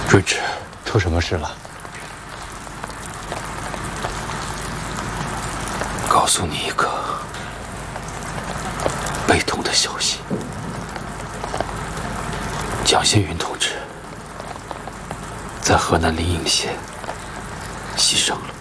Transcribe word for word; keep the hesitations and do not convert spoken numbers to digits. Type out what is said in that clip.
睿智，出什么事了？ 告诉你一个悲痛的消息：蒋先云同志在河南临颍县牺牲了。